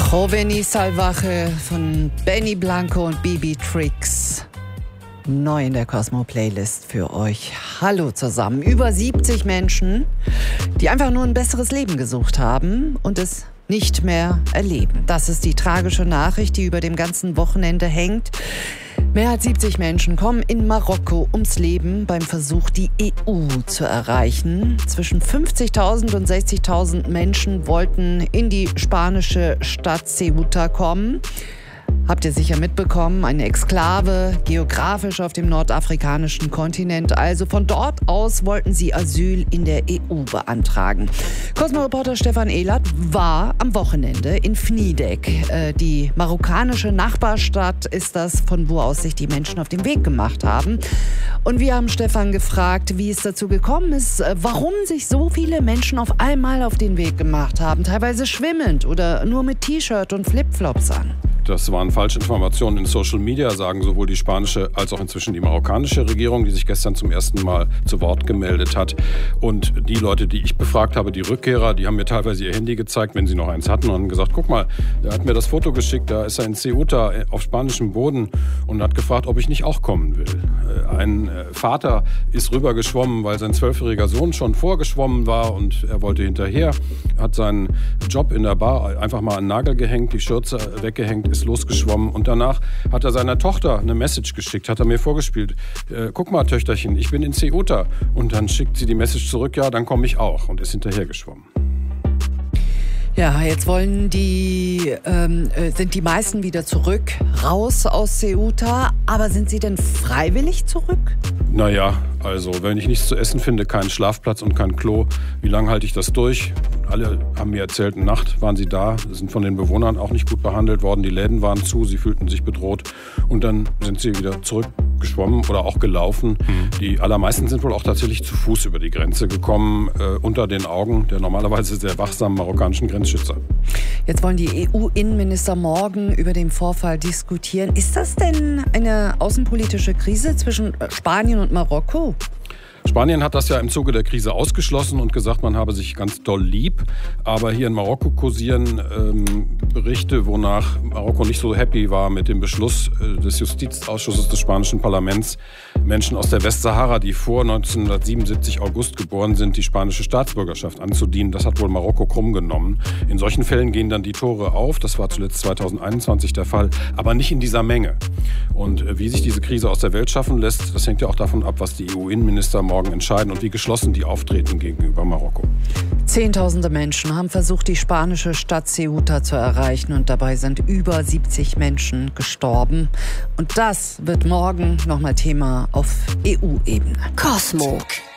Joveni Salvaje von Benny Blanco und Bibi Tricks. Neu in der Cosmo-Playlist für euch. Hallo zusammen. Über 70 Menschen, die einfach nur ein besseres Leben gesucht haben und es nicht mehr erleben. Das ist die tragische Nachricht, die über dem ganzen Wochenende hängt. Mehr als 70 Menschen kommen in Marokko ums Leben beim Versuch, die EU zu erreichen. Zwischen 50.000 und 60.000 Menschen wollten in die spanische Stadt Ceuta kommen. Habt ihr sicher mitbekommen, eine Exklave, geografisch auf dem nordafrikanischen Kontinent. Also von dort aus wollten sie Asyl in der EU beantragen. Cosmo-Reporter Stefan Ehlert war am Wochenende in Fnidek. Die marokkanische Nachbarstadt ist das, von wo aus sich die Menschen auf den Weg gemacht haben. Und wir haben Stefan gefragt, wie es dazu gekommen ist, warum sich so viele Menschen auf einmal auf den Weg gemacht haben. Teilweise schwimmend oder nur mit T-Shirt und Flipflops an. Das waren falsche Informationen in Social Media, sagen sowohl die spanische als auch inzwischen die marokkanische Regierung, die sich gestern zum ersten Mal zu Wort gemeldet hat. Und die Leute, die ich befragt habe, die Rückkehrer, die haben mir teilweise ihr Handy gezeigt, wenn sie noch eins hatten, und haben gesagt, guck mal, der hat mir das Foto geschickt, da ist er in Ceuta auf spanischem Boden und hat gefragt, ob ich nicht auch kommen will. Ein Vater ist rübergeschwommen, weil sein 12-jähriger Sohn schon vorgeschwommen war und er wollte hinterher, hat seinen Job in der Bar einfach mal an den Nagel gehängt, die Schürze weggehängt, ist losgeschwommen und danach hat er seiner Tochter eine Message geschickt, hat er mir vorgespielt. Guck mal, Töchterchen, ich bin in Ceuta. Und dann schickt sie die Message zurück, ja, dann komme ich auch, und ist hinterher geschwommen. Ja, jetzt sind die meisten wieder zurück, raus aus Ceuta. Aber sind sie denn freiwillig zurück? Naja, also wenn ich nichts zu essen finde, keinen Schlafplatz und kein Klo, wie lange halte ich das durch? Alle haben mir erzählt, eine Nacht waren sie da, sind von den Bewohnern auch nicht gut behandelt worden. Die Läden waren zu, sie fühlten sich bedroht. Und dann sind sie wieder zurückgeschwommen oder auch gelaufen. Die allermeisten sind wohl auch tatsächlich zu Fuß über die Grenze gekommen, unter den Augen der normalerweise sehr wachsamen marokkanischen Grenzschützer. Jetzt wollen die EU-Innenminister morgen über den Vorfall diskutieren. Ist das denn eine außenpolitische Krise zwischen Spanien und Marokko? Spanien hat das ja im Zuge der Krise ausgeschlossen und gesagt, man habe sich ganz doll lieb. Aber hier in Marokko kursieren Berichte, wonach Marokko nicht so happy war mit dem Beschluss des Justizausschusses des spanischen Parlaments, Menschen aus der Westsahara, die vor 1977 August geboren sind, die spanische Staatsbürgerschaft anzudienen. Das hat wohl Marokko krumm genommen. In solchen Fällen gehen dann die Tore auf. Das war zuletzt 2021 der Fall, aber nicht in dieser Menge. Und wie sich diese Krise aus der Welt schaffen lässt, das hängt ja auch davon ab, was die EU-Innenminister morgen entscheiden und wie geschlossen die auftreten gegenüber Marokko. Zehntausende Menschen haben versucht, die spanische Stadt Ceuta zu erreichen, und dabei sind über 70 Menschen gestorben. Und das wird morgen nochmal Thema auf EU-Ebene. Cosmo.